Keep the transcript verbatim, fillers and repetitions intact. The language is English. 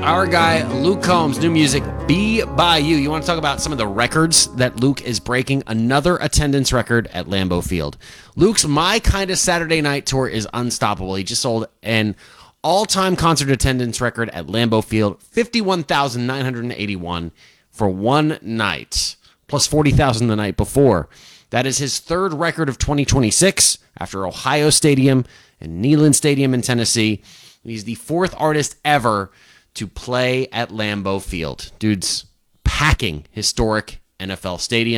Our guy, Luke Combs, new music, Be By You. You want to talk about some of the records that Luke is breaking? Another attendance record at Lambeau Field. Luke's My Kinda Saturday Night tour is unstoppable. He just sold an all-time concert attendance record at Lambeau Field, fifty-one thousand nine hundred eighty-one for one night, plus forty thousand the night before. That is his third record of twenty twenty-six after Ohio Stadium and Neyland Stadium in Tennessee. He's the fourth artist ever to play at Lambeau Field. Dude's packing historic N F L stadium.